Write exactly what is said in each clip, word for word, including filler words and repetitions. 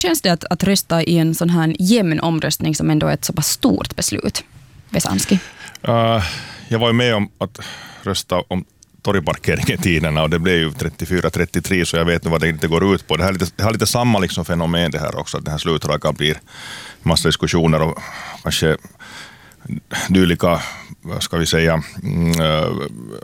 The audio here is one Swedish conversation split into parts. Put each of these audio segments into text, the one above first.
känns det att, att rösta i en sån här jämn omröstning som ändå är ett så pass stort beslut? Vesanski? Uh, jag var ju med om att rösta om torgparkeringen tiderna och det blev ju trettiofyra trettiotre så jag vet nu vad det inte går ut på. Det här är lite, det här är lite samma liksom fenomen det här också, att den här slutrakan blir massa diskussioner och kanske dylika, vad ska vi säga, mm,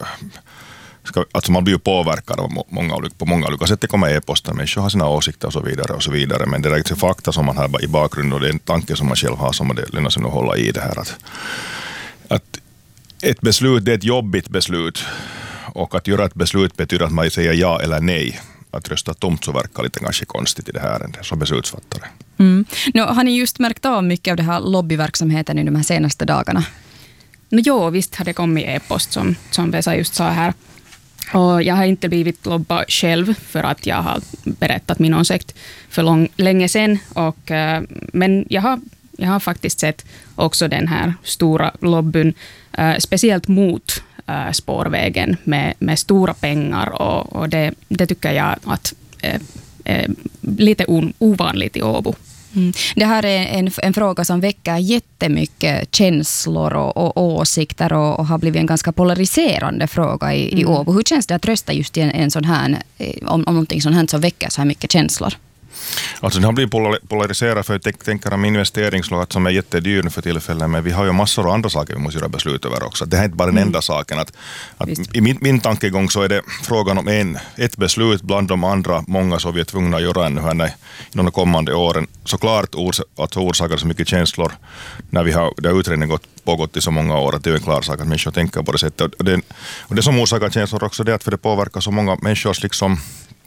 ska, alltså man blir ju påverkad av många, på många olika sätt. Det kommer e-posten, människor har sina åsikter och så vidare och så vidare, men det är inte fakta som man har i bakgrunden och det är en tanke som man själv har som det lönar sig att hålla i det här. Att, att ett beslut, det är ett jobbigt beslut och att göra ett beslut betyder att man säger ja eller nej. Att rösta tomt så verkar lite kanske konstigt i det här ärendet som beslutsfattare. Mm. Nu, har ni just märkt av mycket av det här lobbyverksamheten i de här senaste dagarna? No, jo, visst har det kommit e-post som, som Vesa just sa här. Och jag har inte blivit lobbad själv för att jag har berättat min åsikt för lång, länge sedan. Och, uh, men jag har, jag har faktiskt sett också den här stora lobbyn, uh, speciellt mot uh, spårvägen med, med stora pengar. Och, och det, det tycker jag att är uh, uh, lite un, ovanligt i Åbo. Mm. Det här är en, en fråga som väcker jättemycket känslor och, och åsikter och, och har blivit en ganska polariserande fråga i, mm. i Åbo. Hur känns det att rösta just i en, en sån här, om, om någonting sånt här som väcker så här mycket känslor? Alltså det har blivit polariserat för jag tänker om investeringslåt som är jättedyr för tillfället, men vi har ju massor av andra saker vi måste göra beslut över också. Det här är inte bara den mm. enda saken. Att, att i min, min tankegång så är det frågan om en, ett beslut bland de andra många som vi är tvungna att göra ännu här i de kommande åren. Såklart ors, att orsakar så mycket känslor när vi har, det har utredningen gått, pågått i så många år att det är en klar sak att människor tänker på det sättet. Och det, och det som orsakar känslor också det är att för det påverkar så många människors liksom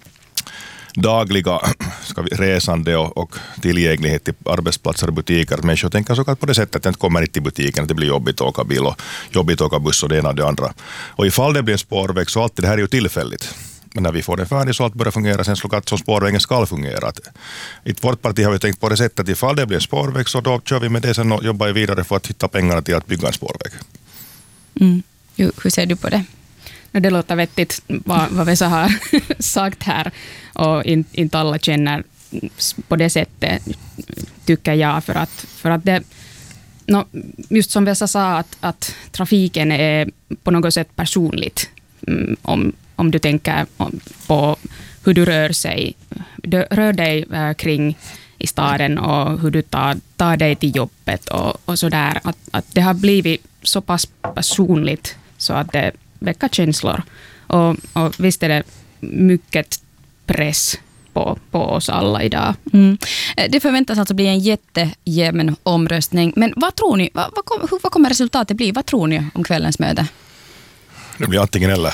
dagliga ska vi, resande och, och tillgänglighet till arbetsplatser och butiker. Människor tänker såklart på det sättet att det inte kommer inte till butiken, att det blir jobbigt att åka bil och jobbigt att åka buss och det ena och det andra. Och ifall det blir en spårväg så alltid det här är ju tillfälligt. Men när vi får det färdigt så allt börjar fungera sen så att som spårvägen ska fungera. I vårt parti har vi tänkt på det sättet att ifall det blir en spårväg så då kör vi med det sen och jobbar vidare för att hitta pengarna till att bygga en spårväg. Mm. Hur ser du på det? Det låter vettigt vad, vad Vesa har sagt här och in, inte alla känner på det sättet tycker jag för att, för att det no, just som Vesa sa att, att trafiken är på något sätt personligt mm, om, om du tänker på hur du rör, sig, du rör dig äh, kring i staden och hur du tar, tar dig till jobbet och, och sådär att, att det har blivit så pass personligt så att det väcka känslor. Och, och visst är det mycket press på, på oss alla idag. Mm. Det förväntas alltså bli en jättejämn omröstning. Men vad tror ni? Vad, vad, kom, vad kommer resultatet bli? Vad tror ni om kvällens möte? Det blir antingen eller.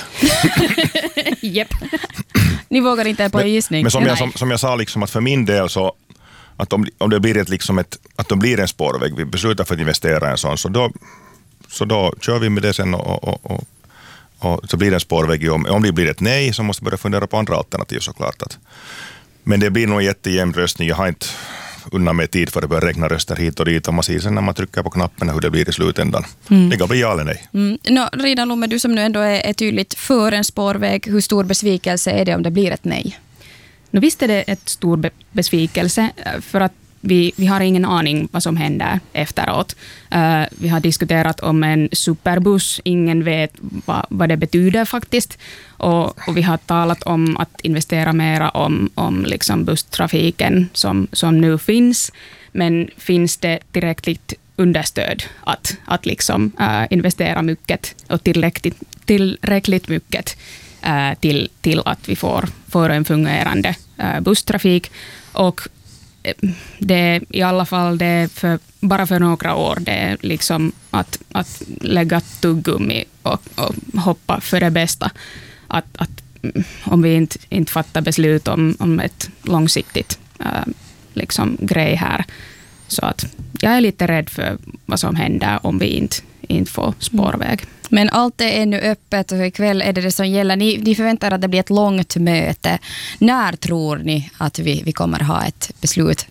Japp. Ni vågar inte på en gissning. Men som jag, som, som jag sa, liksom, att för min del så att om, om det blir ett, liksom ett, att de blir en spårväg, vi beslutar för att investera en sån, så då, så då kör vi med det sen och, och, och och så blir det en spårväg. Om, om det blir ett nej så måste vi börja fundera på andra alternativ såklart. Att, men det blir nog en jättejämn röstning. Jag har inte undan mig tid för att börja räkna röster hit och dit. Och man ser sen när man trycker på knappen hur det blir i slutändan. Mm. Det kan bli ja eller nej. Mm. No, Rida Lomme, du som nu ändå är, är tydligt för en spårväg. Hur stor besvikelse är det om det blir ett nej? No, visst är det ett stor be- besvikelse för att Vi, vi har ingen aning vad som händer efteråt. Uh, vi har diskuterat om en superbuss. Ingen vet va, vad det betyder faktiskt. Och, och vi har talat om att investera mera om, om liksom busstrafiken som, som nu finns. Men finns det tillräckligt understöd att, att liksom, uh, investera mycket och tillräckligt, tillräckligt mycket uh, till, till att vi får, får en fungerande uh, busstrafik. Och det är i alla fall det för, bara för några år det är liksom att, att lägga tuggummi och, och hoppa för det bästa. Att, att om vi inte, inte fattar beslut om, om ett långsiktigt äh, liksom grej här. Så att jag är lite rädd för vad som händer om vi inte, inte får spårväg. Men allt är ännu öppet och ikväll är det det som gäller. Ni, ni förväntar att det blir ett långt möte. När tror ni att vi, vi kommer ha ett beslut?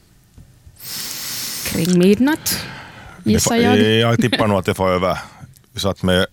Kring midnatt, gissar jag. Jag tippar nog att det får över. Vi satt med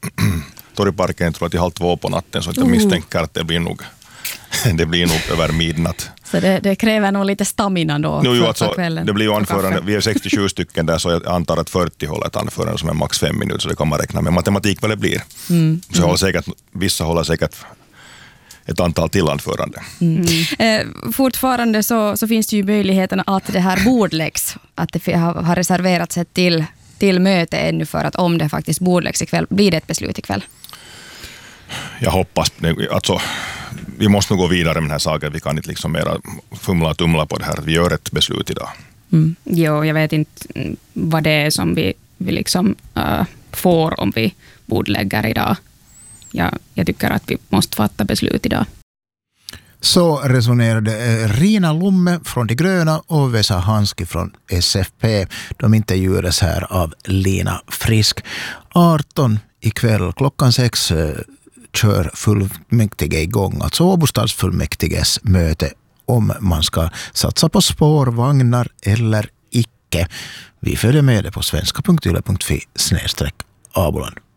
torgparken tror jag till halv två på natten så att jag misstänker att det blir nog, det blir nog över midnatt. Så det, det kräver nog lite stamina då no, för, alltså, för kvällen. Det blir ju anförande, vi är sextiosju stycken där, så jag antar att fyrtio håller ett anförande som är max fem minuter, så det kan man räkna med matematik vad det blir. Mm. Så jag håller säkert, vissa håller säkert ett antal till anförande. Mm. Eh, fortfarande så, så finns det ju möjligheten att det här bordläggs, att det har, har reserverats ett till, till möte ännu för att om det faktiskt bordläggs ikväll, blir det ett beslut ikväll? Jag hoppas, alltså, vi måste nog gå vidare med den här saken. Vi kan inte liksom mera fumla och tumla på det här. Vi gör ett beslut idag. Mm. Jo, jag vet inte vad det är som vi, vi liksom, uh, får om vi bordlägger idag. Ja, jag tycker att vi måste fatta beslut idag. Så resonerade Rina Lomme från De gröna och Vesa Hanski från S F P. De intervjuades här av Lina Frisk. arton ikväll klockan sex kör fullmäktige igång, alltså Åbostadsfullmäktiges möte om man ska satsa på spårvagnar eller icke. Vi följer med det på svenska punkt yle punkt fi snedstreck Åboland.